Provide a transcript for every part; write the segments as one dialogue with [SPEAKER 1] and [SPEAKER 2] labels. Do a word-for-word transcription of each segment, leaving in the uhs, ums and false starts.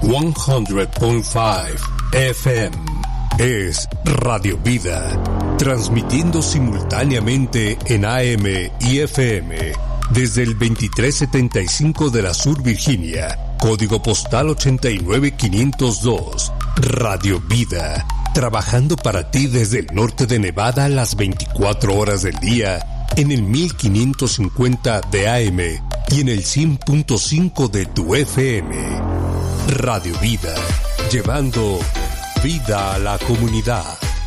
[SPEAKER 1] cien punto cinco F M. Es Radio Vida, transmitiendo simultáneamente en A M y F M desde el veintitrés setenta y cinco de la Sur Virginia, código postal ochenta y nueve quinientos dos. Radio Vida, trabajando para ti desde el norte de Nevada las veinticuatro horas del día en el mil quinientos cincuenta de A M y en el cien punto cinco de tu F M. Radio Vida, llevando vida a la comunidad.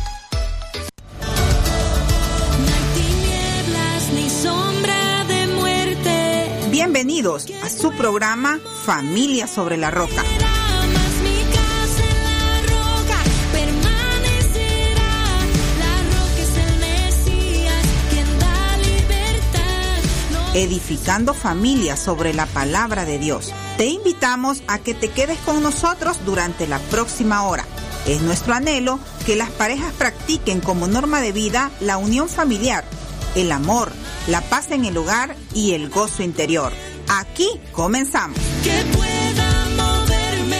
[SPEAKER 2] Bienvenidos a su programa Familia sobre la Roca. Edificando familias sobre la palabra de Dios. Te invitamos a que te quedes con nosotros durante la próxima hora. Es nuestro anhelo que las parejas practiquen como norma de vida la unión familiar, el amor, la paz en el hogar y el gozo interior. Aquí comenzamos. Que pueda moverme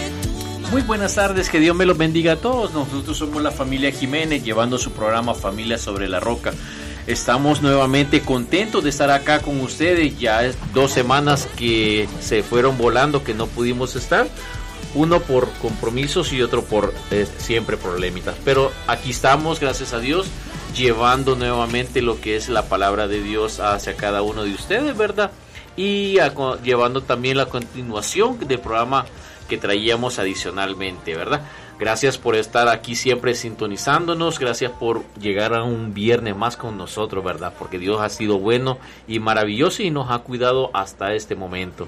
[SPEAKER 3] de tu... Muy buenas tardes, que Dios me los bendiga a todos. Nosotros somos la familia Jiménez, llevando su programa Familia sobre la Roca. Estamos nuevamente contentos de estar acá con ustedes. Ya es dos semanas que se fueron volando, que no pudimos estar. Uno por compromisos y otro por eh, siempre problemitas. Pero aquí estamos, gracias a Dios, llevando nuevamente lo que es la palabra de Dios hacia cada uno de ustedes, ¿verdad? Y a, llevando también la continuación del programa que traíamos adicionalmente, ¿verdad? Gracias por estar aquí siempre sintonizándonos, gracias por llegar a un viernes más con nosotros, ¿verdad? Porque Dios ha sido bueno y maravilloso y nos ha cuidado hasta este momento.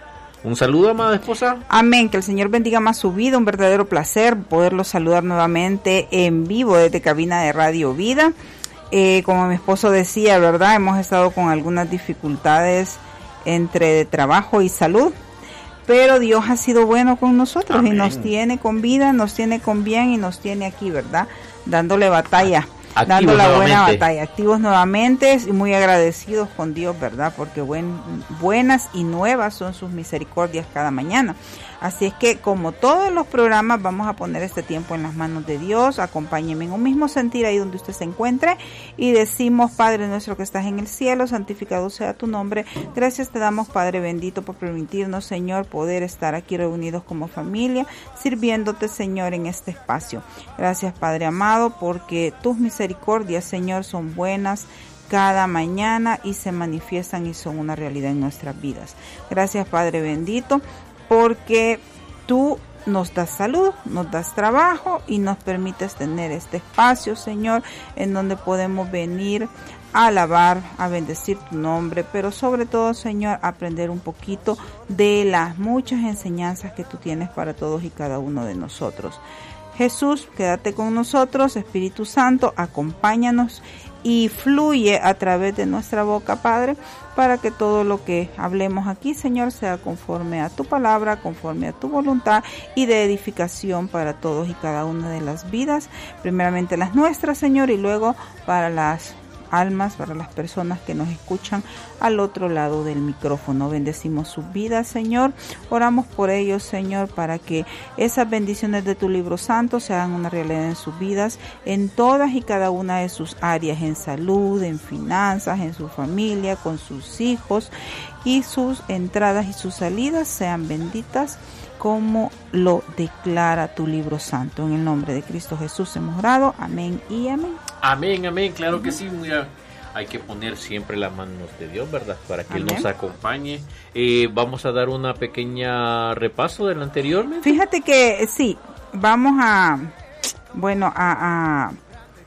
[SPEAKER 3] Un saludo, amada esposa.
[SPEAKER 2] Amén, que el Señor bendiga más su vida, un verdadero placer poderlos saludar nuevamente en vivo desde cabina de Radio Vida. Eh, como mi esposo decía, ¿verdad? Hemos estado con algunas dificultades entre trabajo y salud. Pero Dios ha sido bueno con nosotros. Amén. Y nos tiene con vida, nos tiene con bien y nos tiene aquí, ¿verdad? Dándole batalla, activos dando la nuevamente. Buena batalla, activos nuevamente y muy agradecidos con Dios, ¿verdad? Porque buen, buenas y nuevas son sus misericordias cada mañana. Así es que, como todos los programas, vamos a poner este tiempo en las manos de Dios. Acompáñenme en un mismo sentir ahí donde usted se encuentre y decimos: Padre nuestro que estás en el cielo, santificado sea tu nombre. Gracias te damos, Padre bendito, por permitirnos, Señor, poder estar aquí reunidos como familia, sirviéndote, Señor, en este espacio. Gracias, Padre amado, porque tus misericordias, Señor, son buenas cada mañana y se manifiestan y son una realidad en nuestras vidas. Gracias, Padre bendito, porque tú nos das salud, nos das trabajo y nos permites tener este espacio, Señor, en donde podemos venir a alabar, a bendecir tu nombre, pero sobre todo, Señor, aprender un poquito de las muchas enseñanzas que tú tienes para todos y cada uno de nosotros. Jesús, quédate con nosotros. Espíritu Santo, acompáñanos y fluye a través de nuestra boca, Padre, para que todo lo que hablemos aquí, Señor, sea conforme a tu palabra, conforme a tu voluntad y de edificación para todos y cada una de las vidas, primeramente las nuestras, Señor, y luego para las almas, para las personas que nos escuchan al otro lado del micrófono. Bendecimos sus vidas, Señor. Oramos por ellos, Señor, para que esas bendiciones de tu libro santo se hagan una realidad en sus vidas, en todas y cada una de sus áreas, en salud, en finanzas, en su familia, con sus hijos, y sus entradas y sus salidas sean benditas como lo declara tu libro santo. En el nombre de Cristo Jesús hemos orado. Amén y amén.
[SPEAKER 3] Amén, amén, claro que sí. Mira, hay que poner siempre las manos de Dios, ¿verdad? Para que amén. Él nos acompañe. Eh, vamos a dar una pequeña repaso del anterior. ¿no?
[SPEAKER 2] Fíjate que sí, vamos a, bueno, a... a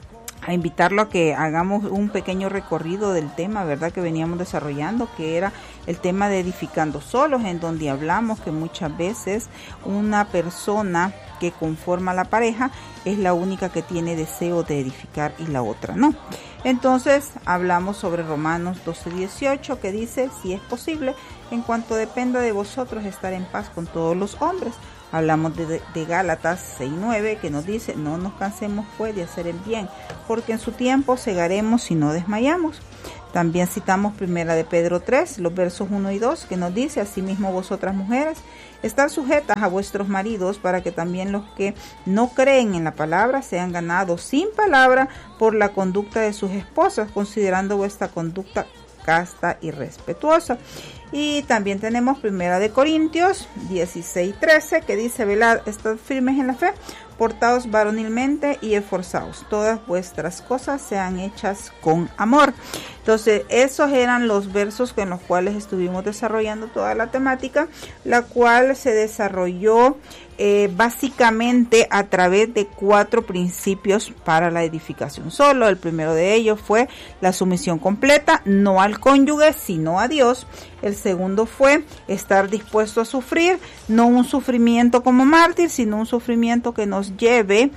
[SPEAKER 2] a invitarlo a que hagamos un pequeño recorrido del tema, ¿verdad?, que veníamos desarrollando, que era el tema de edificando solos, en donde hablamos que muchas veces una persona que conforma la pareja es la única que tiene deseo de edificar y la otra no. Entonces hablamos sobre Romanos doce dieciocho, que dice: si es posible, en cuanto dependa de vosotros, estar en paz con todos los hombres. Hablamos de, de, de Gálatas seis nueve, que nos dice: no nos cansemos pues de hacer el bien, porque en su tiempo segaremos si no desmayamos. También citamos primera de Pedro tres, los versos uno y dos, que nos dice: asimismo vosotras mujeres, estar sujetas a vuestros maridos, para que también los que no creen en la palabra sean ganados sin palabra por la conducta de sus esposas, considerando vuestra conducta casta y respetuosa. Y también tenemos Primera de Corintios dieciséis trece, que dice: velad, estad firmes en la fe, portaos varonilmente y esforzaos, todas vuestras cosas sean hechas con amor. Entonces, esos eran los versos con los cuales estuvimos desarrollando toda la temática, la cual se desarrolló eh, básicamente a través de cuatro principios para la edificación. Solo el primero de ellos fue la sumisión completa, no al cónyuge, sino a Dios. El segundo fue estar dispuesto a sufrir, no un sufrimiento como mártir, sino un sufrimiento que nos lleve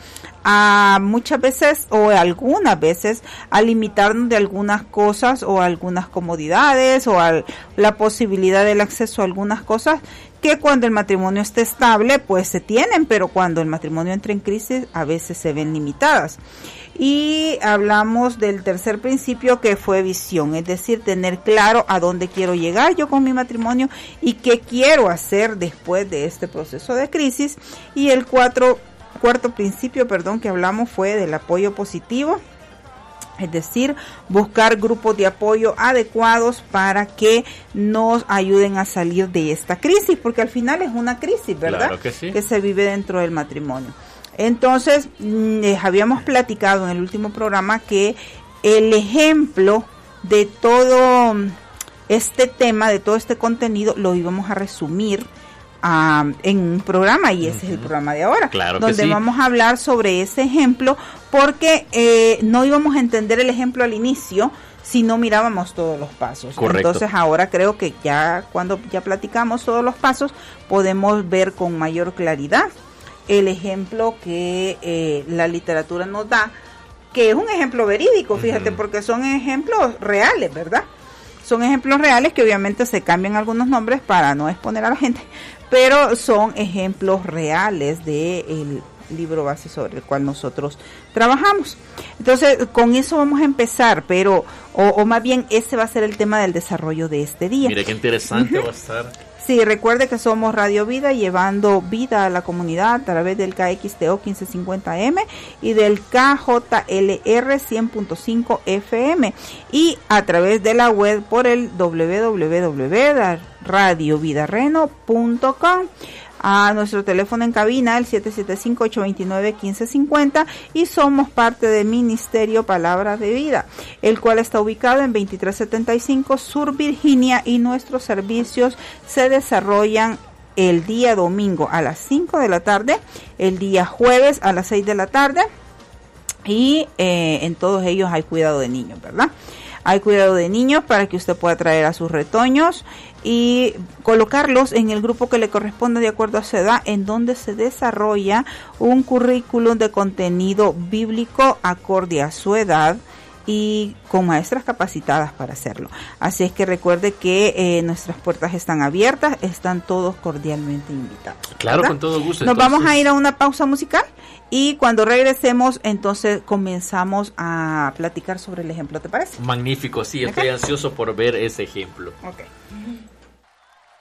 [SPEAKER 2] a muchas veces o algunas veces a limitarnos de algunas cosas o algunas comodidades o a la posibilidad del acceso a algunas cosas que cuando el matrimonio esté estable pues se tienen, pero cuando el matrimonio entra en crisis a veces se ven limitadas. Y hablamos del tercer principio, que fue visión, es decir, tener claro a dónde quiero llegar yo con mi matrimonio y qué quiero hacer después de este proceso de crisis. Y el cuatro, cuarto principio, perdón, que hablamos fue del apoyo positivo, es decir, buscar grupos de apoyo adecuados para que nos ayuden a salir de esta crisis, porque al final es una crisis, ¿verdad?
[SPEAKER 3] Claro que sí.
[SPEAKER 2] Que se vive dentro del matrimonio. Entonces, les habíamos platicado en el último programa que el ejemplo de todo este tema, de todo este contenido, lo íbamos a resumir uh, en un programa, y ese uh-huh. es el programa de ahora,
[SPEAKER 3] claro,
[SPEAKER 2] donde
[SPEAKER 3] sí.
[SPEAKER 2] vamos a hablar sobre ese ejemplo, porque eh, no íbamos a entender el ejemplo al inicio si no mirábamos todos los pasos.
[SPEAKER 3] Correcto.
[SPEAKER 2] Entonces ahora creo que ya cuando ya platicamos todos los pasos, podemos ver con mayor claridad el ejemplo que eh, la literatura nos da, que es un ejemplo verídico, fíjate, uh-huh. porque son ejemplos reales, ¿verdad? Son ejemplos reales que obviamente se cambian algunos nombres para no exponer a la gente, pero son ejemplos reales del libro base sobre el cual nosotros trabajamos. Entonces, con eso vamos a empezar, pero, o, o más bien, ese va a ser el tema del desarrollo de este día.
[SPEAKER 3] Mira qué interesante uh-huh. va a estar.
[SPEAKER 2] Sí, recuerde que somos Radio Vida, llevando vida a la comunidad a través del K X T O quince cincuenta M y del K J L R cien punto cinco F M, y a través de la web por el doble u doble u doble u punto radio vida reno punto com. A nuestro teléfono en cabina el siete siete cinco, ocho dos nueve, uno cinco cinco cero, y somos parte del Ministerio Palabra de Vida, el cual está ubicado en veintitrés setenta y cinco Sur Virginia, y nuestros servicios se desarrollan el día domingo a las cinco de la tarde, el día jueves a las seis de la tarde, y eh, en todos ellos hay cuidado de niños, ¿verdad? Hay cuidado de niños para que usted pueda traer a sus retoños y colocarlos en el grupo que le corresponde de acuerdo a su edad, en donde se desarrolla un currículum de contenido bíblico acorde a su edad y con maestras capacitadas para hacerlo. Así es que recuerde que eh, nuestras puertas están abiertas, están todos cordialmente invitados.
[SPEAKER 3] Claro,
[SPEAKER 2] ¿verdad?
[SPEAKER 3] con todo gusto.
[SPEAKER 2] Nos
[SPEAKER 3] Entonces,
[SPEAKER 2] vamos a ir a una pausa musical y cuando regresemos, entonces comenzamos a platicar sobre el ejemplo, ¿te parece?
[SPEAKER 3] Magnífico, sí, estoy
[SPEAKER 2] ¿Okay?
[SPEAKER 3] ansioso por ver ese ejemplo.
[SPEAKER 2] Ok.